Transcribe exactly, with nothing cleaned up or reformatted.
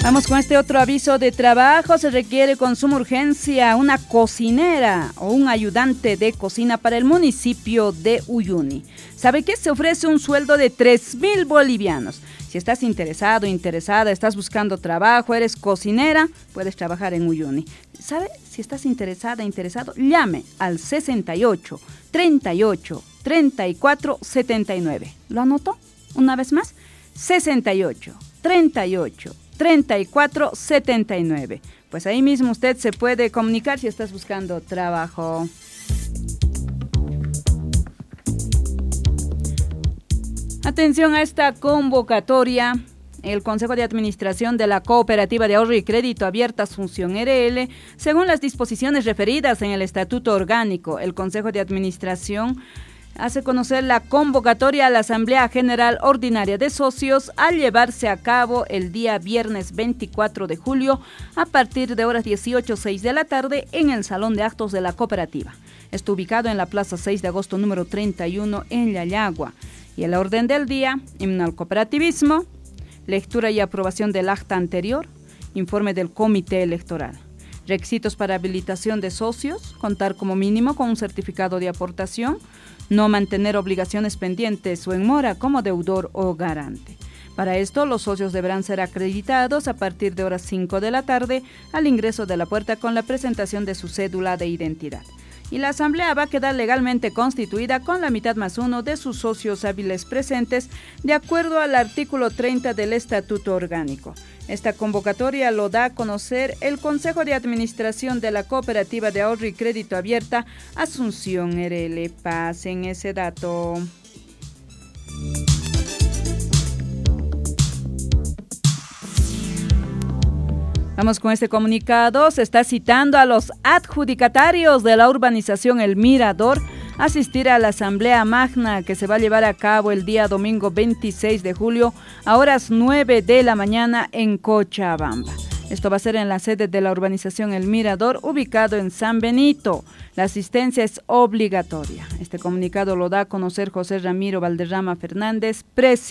Vamos con este otro aviso de trabajo. Se requiere con suma urgencia una cocinera o un ayudante de cocina para el municipio de Uyuni. ¿Sabe qué? Se ofrece un sueldo de tres mil bolivianos. Si estás interesado, interesada, estás buscando trabajo, eres cocinera, puedes trabajar en Uyuni. ¿Sabe? Si estás interesada, interesado, llame al sesenta y ocho, treinta y ocho, treinta y cuatro, setenta y nueve. ¿Lo anotó? Una vez más, sesenta y ocho, treinta y ocho, treinta y cuatro, setenta y nueve. Pues ahí mismo usted se puede comunicar si estás buscando trabajo. Atención a esta convocatoria. El Consejo de Administración de la Cooperativa de Ahorro y Crédito Abierta Asunción R L, según las disposiciones referidas en el Estatuto Orgánico, el Consejo de Administración hace conocer la convocatoria a la Asamblea General Ordinaria de Socios a llevarse a cabo el día viernes veinticuatro de julio a partir de horas dieciocho seis de la tarde en el Salón de Actos de la Cooperativa. Está ubicado en la Plaza seis de agosto número treinta y uno en Yayagua. Y el orden del día, himno al cooperativismo, lectura y aprobación del acta anterior, informe del comité electoral. Requisitos para habilitación de socios, contar como mínimo con un certificado de aportación, no mantener obligaciones pendientes o en mora como deudor o garante. Para esto, los socios deberán ser acreditados a partir de horas cinco de la tarde al ingreso de la puerta con la presentación de su cédula de identidad. Y la asamblea va a quedar legalmente constituida con la mitad más uno de sus socios hábiles presentes, de acuerdo al artículo treinta del Estatuto Orgánico. Esta convocatoria lo da a conocer el Consejo de Administración de la Cooperativa de Ahorro y Crédito Abierta Asunción R L. Pasen ese dato. Vamos con este comunicado. Se está citando a los adjudicatarios de la urbanización El Mirador a asistir a la Asamblea Magna que se va a llevar a cabo el día domingo veintiséis de julio a horas nueve de la mañana en Cochabamba. Esto va a ser en la sede de la urbanización El Mirador, ubicado en San Benito. La asistencia es obligatoria. Este comunicado lo da a conocer José Ramiro Valderrama Fernández, presidente.